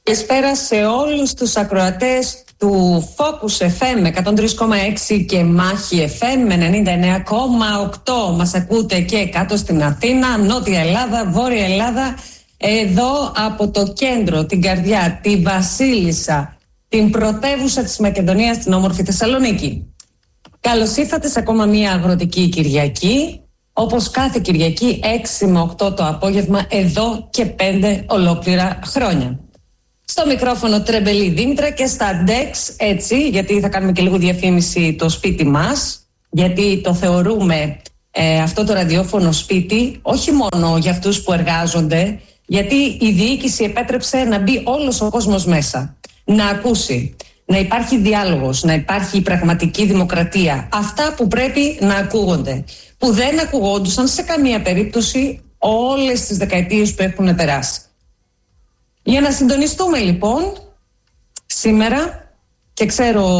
Καλησπέρα σε όλους τους ακροατές του Focus FM 103,6 και Μάχη FM 99,8. Μας ακούτε και κάτω στην Αθήνα, Νότια Ελλάδα, Βόρεια Ελλάδα, εδώ από το κέντρο, την καρδιά, τη Βασίλισσα, την πρωτεύουσα της Μακεδονίας, την όμορφη Θεσσαλονίκη. Καλώς ήρθατε σε ακόμα μία αγροτική Κυριακή, όπως κάθε Κυριακή 6 με 8 το απόγευμα, εδώ και 5 ολόκληρα χρόνια. Στο μικρόφωνο Τρεμπελή Δήμητρα και στα DEX, έτσι, γιατί θα κάνουμε και λίγο διαφήμιση το σπίτι μας, γιατί το θεωρούμε αυτό το ραδιόφωνο σπίτι, όχι μόνο για αυτούς που εργάζονται, γιατί η διοίκηση επέτρεψε να μπει όλος ο κόσμος μέσα, να ακούσει, να υπάρχει διάλογος, να υπάρχει πραγματική δημοκρατία. Αυτά που πρέπει να ακούγονται, που δεν ακουγόντουσαν σε καμία περίπτωση όλες τις δεκαετίες που έχουν περάσει. Για να συντονιστούμε λοιπόν σήμερα, και ξέρω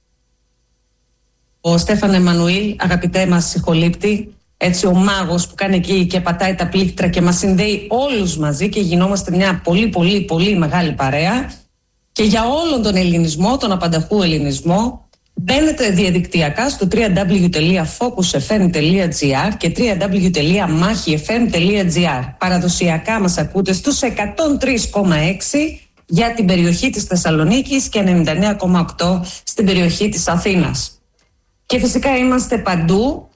ο Στέφαν Εμμανουήλ, αγαπητέ μας συγχολήπτη, έτσι ο μάγος που κάνει εκεί και πατάει τα πλήκτρα και μας συνδέει όλους μαζί και γινόμαστε μια πολύ μεγάλη παρέα, και για όλον τον ελληνισμό, τον απανταχού ελληνισμό, μπαίνετε διαδικτυακά στο www.focusfm.gr και www.mahifm.gr. Παραδοσιακά μας ακούτε στους 103,6 για την περιοχή της Θεσσαλονίκης και 99,8 στην περιοχή της Αθήνας. Και φυσικά είμαστε παντού.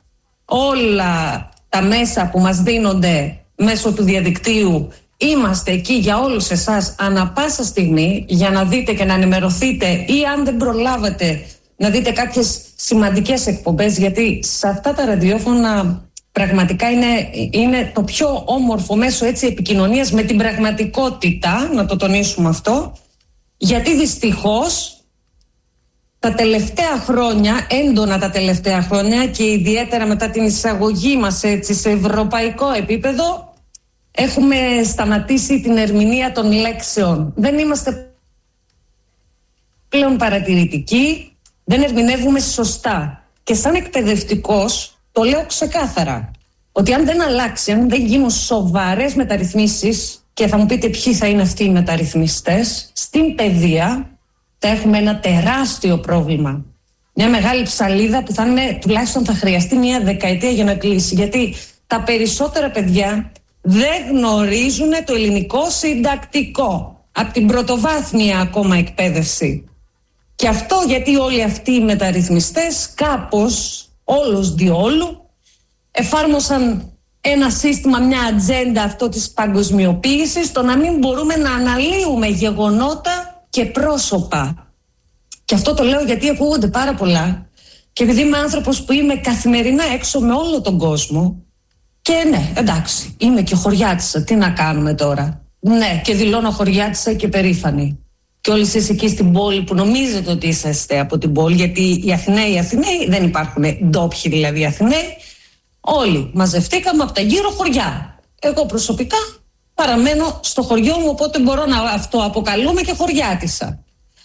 Όλα τα μέσα που μας δίνονται μέσω του διαδικτύου, είμαστε εκεί για όλους εσάς ανά πάσα στιγμή, για να δείτε και να ενημερωθείτε, ή αν δεν προλάβετε να δείτε κάποιες σημαντικές εκπομπές, γιατί σε αυτά τα ραδιόφωνα πραγματικά είναι το πιο όμορφο μέσο, έτσι, επικοινωνίας με την πραγματικότητα, να το τονίσουμε αυτό, γιατί δυστυχώς τα τελευταία χρόνια, έντονα τα τελευταία χρόνια και ιδιαίτερα μετά την εισαγωγή μας, έτσι, σε ευρωπαϊκό επίπεδο, έχουμε σταματήσει την ερμηνεία των λέξεων. Δεν είμαστε πλέον παρατηρητικοί, δεν ερμηνεύουμε σωστά. Και σαν εκπαιδευτικός το λέω ξεκάθαρα, ότι αν δεν αλλάξει, αν δεν γίνουν σοβαρές μεταρρυθμίσεις, και θα μου πείτε ποιοι θα είναι αυτοί οι μεταρρυθμιστές, στην παιδεία θα έχουμε ένα τεράστιο πρόβλημα. Μια μεγάλη ψαλίδα που τουλάχιστον θα χρειαστεί μια δεκαετία για να κλείσει. Γιατί τα περισσότερα παιδιά δεν γνωρίζουν το ελληνικό συντακτικό, από την πρωτοβάθμια ακόμα εκπαίδευση. Και αυτό γιατί όλοι αυτοί οι μεταρρυθμιστές κάπως, όλος διόλου, εφάρμοσαν ένα σύστημα, μια ατζέντα, αυτό της παγκοσμιοποίησης, το να μην μπορούμε να αναλύουμε γεγονότα και πρόσωπα. Και αυτό το λέω γιατί ακούγονται πάρα πολλά, και επειδή είμαι άνθρωπος που είμαι καθημερινά έξω με όλο τον κόσμο, και ναι, εντάξει, είμαι και χωριάτισσα, τι να κάνουμε τώρα. Ναι, και δηλώνω χωριάτισσα και περήφανη. Και όλοι εσείς εκεί στην πόλη που νομίζετε ότι είσαστε από την πόλη, γιατί οι Αθηναίοι δεν υπάρχουν ντόπιοι δηλαδή Αθηναίοι, όλοι μαζευτήκαμε από τα γύρω χωριά. Εγώ προσωπικά παραμένω στο χωριό μου, οπότε μπορώ να αυτό αποκαλούμε και χωριάτισσα.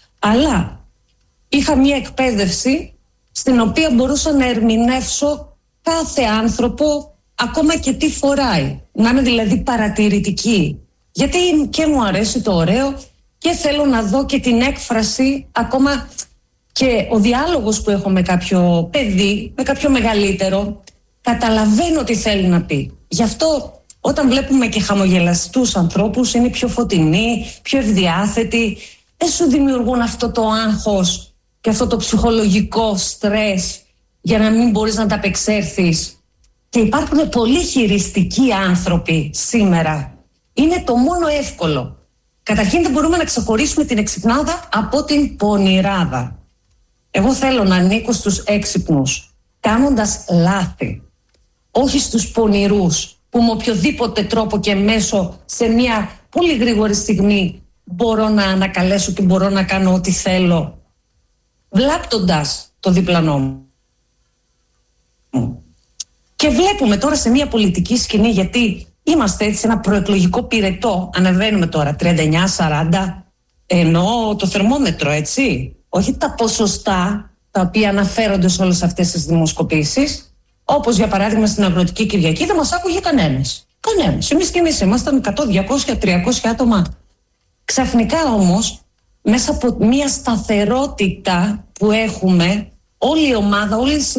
Αλλά είχα μια εκπαίδευση στην οποία μπορούσα να ερμηνεύσω κάθε άνθρωπο, ακόμα και τι φοράει. Να είμαι δηλαδή παρατηρητική. Γιατί και μου αρέσει το ωραίο, και θέλω να δω και την έκφραση, ακόμα και ο διάλογος που έχω με κάποιο παιδί, με κάποιο μεγαλύτερο, καταλαβαίνω τι θέλει να πει. Γι' αυτό όταν βλέπουμε και χαμογελαστούς ανθρώπους, είναι πιο φωτεινοί, πιο ευδιάθετοι, δεν σου δημιουργούν αυτό το άγχος και αυτό το ψυχολογικό στρες για να μην μπορείς να τα απεξέλθεις. Και υπάρχουν πολύ χειριστικοί άνθρωποι σήμερα. Είναι το μόνο εύκολο. Καταρχήν δεν μπορούμε να ξεχωρίσουμε την εξυπνάδα από την πονηράδα. Εγώ θέλω να ανήκω στους έξυπνους, κάνοντας λάθη. Όχι στους πονηρούς, που με οποιοδήποτε τρόπο και μέσο σε μια πολύ γρήγορη στιγμή μπορώ να ανακαλέσω και μπορώ να κάνω ό,τι θέλω, βλάπτοντας το διπλανό μου. Και βλέπουμε τώρα σε μια πολιτική σκηνή, γιατί είμαστε έτσι σε ένα προεκλογικό πυρετό, ανεβαίνουμε τώρα 39-40, ενώ το θερμόμετρο, έτσι, όχι τα ποσοστά τα οποία αναφέρονται σε όλες αυτές τις δημοσκοπήσεις, όπως για παράδειγμα στην Αγροτική Κυριακή δεν μας άκουγε κανένας. Εμείς και εμείς ήμασταν 100, 200, 300 άτομα. Ξαφνικά όμως, μέσα από μια σταθερότητα που έχουμε, όλη η ομάδα, όλη η